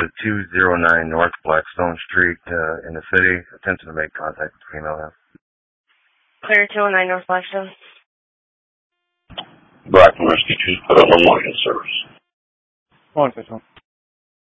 to 209 North Blackstone Street in the city. Attempting to make contact with the female now. Clear 209 North Blackstone. Blackstone Rescue 2, put up on morning service. Morning, 6-1.